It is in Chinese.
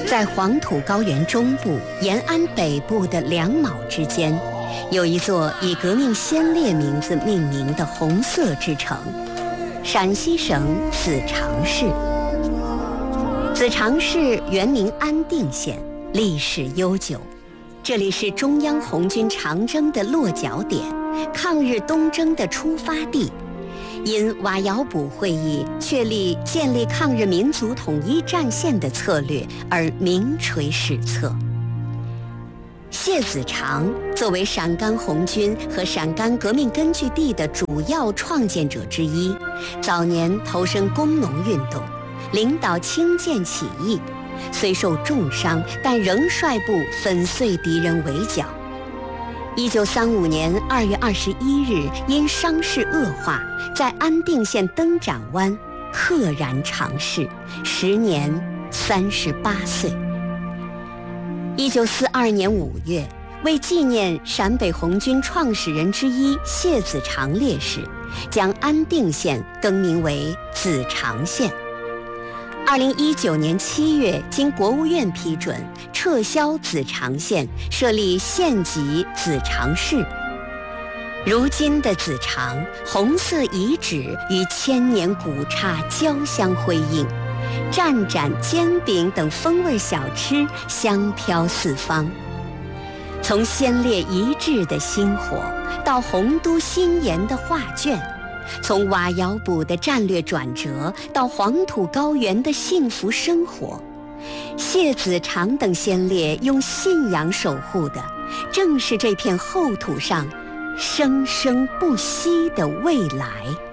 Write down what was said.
在黄土高原中部、延安北部的2卯之间，有一座以革命先烈名字命名的红色之城——陕西省子长市。子长市原名安定县，历史悠久。这里是中央红军长征的落脚点，抗日东征的出发地。因瓦窑堡会议确立建立抗日民族统一战线的策略而名垂史册。谢子长作为陕甘红军和陕甘革命根据地的主要创建者之一，早年投身工农运动，领导清涧起义，虽受重伤，但仍率部粉碎敌人围剿。1935年2月21日，因伤势恶化，在安定县灯盏湾溘然长逝，时年38岁。1942年5月，为纪念陕北红军创始人之一谢子长烈士，将安定县更名为子长县。2019年7月，经国务院批准，撤销子长县，设立县级子长市。如今的子长，红色遗址与千年古刹交相辉映，蘸盏、煎饼等风味小吃香飘四方。从先烈遗志的薪火，到洪都新研的画卷，从瓦窑堡的战略转折到黄土高原的幸福生活，谢子长等先烈用信仰守护的，正是这片厚土上生生不息的未来。